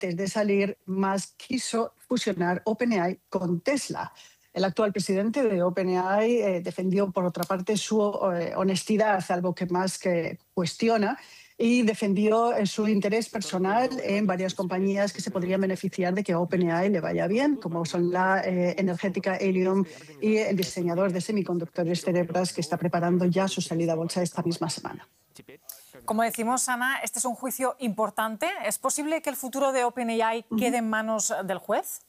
antes de salir, Musk quiso fusionar OpenAI con Tesla. El actual presidente de OpenAI defendió, por otra parte, su honestidad, algo que Musk cuestiona, y defendió su interés personal en varias compañías que se podrían beneficiar de que a OpenAI le vaya bien, como son la energética Helium y el diseñador de semiconductores Cerebras, que está preparando ya su salida a bolsa esta misma semana. Como decimos, Ana, este es un juicio importante. ¿Es posible que el futuro de OpenAI quede en manos del juez?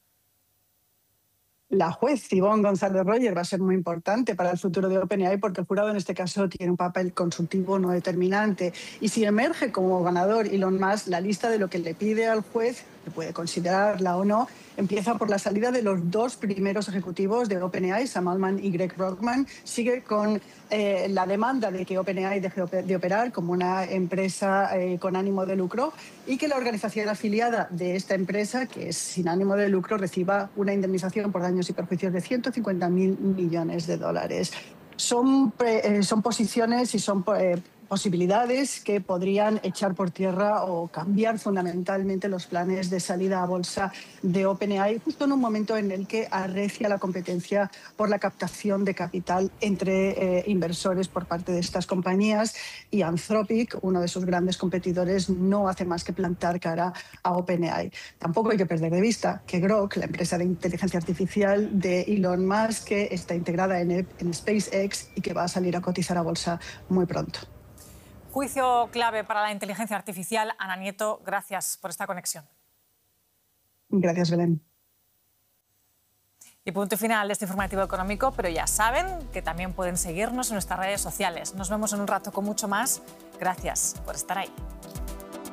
La juez Ivonne González Royer va a ser muy importante para el futuro de OpenAI porque el jurado en este caso tiene un papel consultivo no determinante. Y si emerge como ganador Elon Musk, la lista de lo que le pide al juez, que puede considerarla o no, empieza por la salida de los dos primeros ejecutivos de OpenAI, Sam Altman y Greg Brockman. Sigue con la demanda de que OpenAI deje de operar como una empresa con ánimo de lucro y que la organización afiliada de esta empresa, que es sin ánimo de lucro, reciba una indemnización por daños y perjuicios de 150.000 millones de dólares. Son posiciones y son posibilidades que podrían echar por tierra o cambiar fundamentalmente los planes de salida a bolsa de OpenAI, justo en un momento en el que arrecia la competencia por la captación de capital entre inversores por parte de estas compañías, y Anthropic, uno de sus grandes competidores, no hace más que plantar cara a OpenAI. Tampoco hay que perder de vista que Grok, la empresa de inteligencia artificial de Elon Musk, que está integrada en SpaceX y que va a salir a cotizar a bolsa muy pronto. Juicio clave para la inteligencia artificial. Ana Nieto, gracias por esta conexión. Gracias, Belén. Y punto final de este informativo económico, pero ya saben que también pueden seguirnos en nuestras redes sociales. Nos vemos en un rato con mucho más. Gracias por estar ahí.